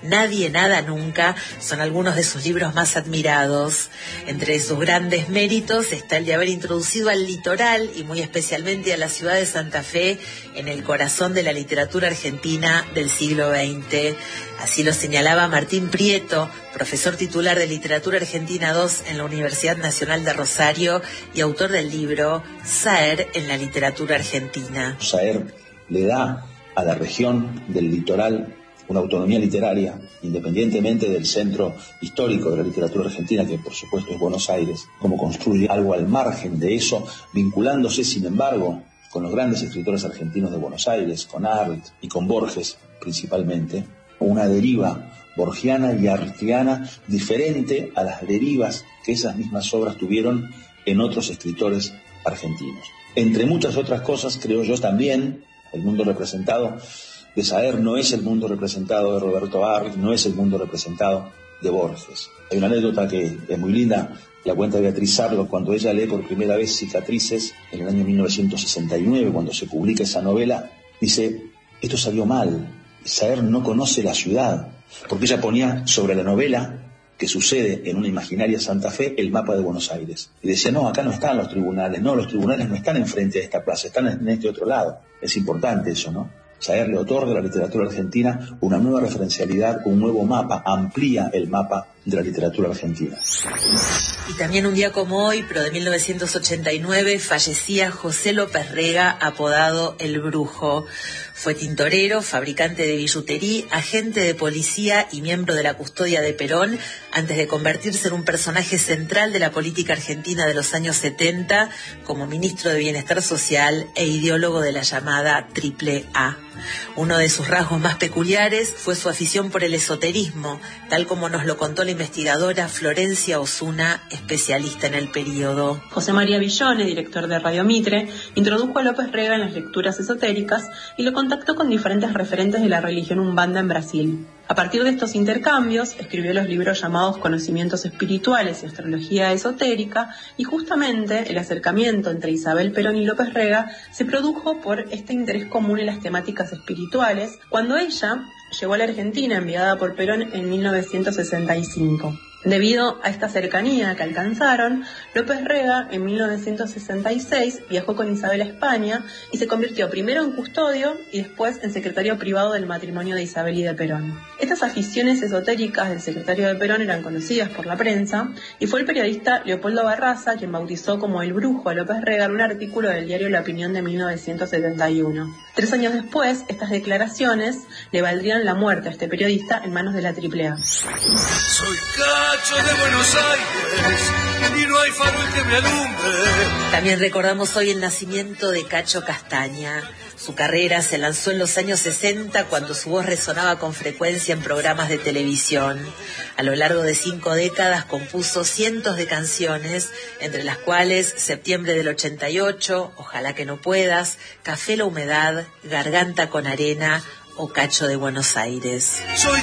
Nadie, nada, nunca son algunos de sus libros más admirados. Entre sus grandes méritos está el de haber introducido al litoral y muy especialmente a la ciudad de Santa Fe en el corazón de la literatura argentina del siglo XX. Así lo señalaba Martín Prieto, profesor titular de Literatura Argentina II en la Universidad Nacional de Rosario y autor del libro Saer en la literatura argentina. Saer le da a la región del litoral una autonomía literaria, independientemente del centro histórico de la literatura argentina, que por supuesto es Buenos Aires, como construye algo al margen de eso, vinculándose sin embargo con los grandes escritores argentinos de Buenos Aires, con Arlt y con Borges principalmente, una deriva borgiana y artiana diferente a las derivas que esas mismas obras tuvieron en otros escritores argentinos. Entre muchas otras cosas, creo yo también, el mundo representado de Saer no es el mundo representado de Roberto Arlt, no es el mundo representado de Borges. Hay una anécdota que es muy linda, la cuenta Beatriz Arlo cuando ella lee por primera vez Cicatrices en el año 1969, cuando se publica esa novela, dice, esto salió mal, Saer no conoce la ciudad, porque ella ponía sobre la novela que sucede en una imaginaria Santa Fe el mapa de Buenos Aires. Y decía, no, acá no están los tribunales, no, los tribunales no están enfrente de esta plaza, están en este otro lado. Es importante eso, ¿no? Saer le otorga a la literatura argentina una nueva referencialidad, un nuevo mapa, amplía el mapa de la literatura argentina. Y también un día como hoy, pero de 1989, fallecía José López Rega, apodado El Brujo. Fue tintorero, fabricante de billutería, agente de policía y miembro de la custodia de Perón, antes de convertirse en un personaje central de la política argentina de los años 70, como ministro de Bienestar Social e ideólogo de la llamada Triple A. Uno de sus rasgos más peculiares fue su afición por el esoterismo, tal como nos lo contó la investigadora Florencia Osuna, especialista en el período. José María Villone, director de Radio Mitre, introdujo a López Rega en las lecturas esotéricas y lo contactó con diferentes referentes de la religión umbanda en Brasil. A partir de estos intercambios, escribió los libros llamados Conocimientos Espirituales y Astrología Esotérica, y justamente el acercamiento entre Isabel Perón y López Rega se produjo por este interés común en las temáticas espirituales, cuando ella llegó a la Argentina enviada por Perón en 1965. Debido a esta cercanía que alcanzaron, López Rega en 1966 viajó con Isabel a España y se convirtió primero en custodio y después en secretario privado del matrimonio de Isabel y de Perón. Estas aficiones esotéricas del secretario de Perón eran conocidas por la prensa y fue el periodista Leopoldo Barraza quien bautizó como El Brujo a López Rega en un artículo del diario La Opinión de 1971. 3 años después, estas declaraciones le valdrían la muerte a este periodista en manos de la Triple A. Soy Cacho de Buenos Aires y no hay farol que me alumbre. También recordamos hoy el nacimiento de Cacho Castaña. Su carrera se lanzó en los años 60 cuando su voz resonaba con frecuencia en programas de televisión. A lo largo de 5 décadas compuso cientos de canciones, entre las cuales Septiembre del 88, Ojalá que no puedas, Café la humedad, Garganta con arena o Cacho de Buenos Aires. Soy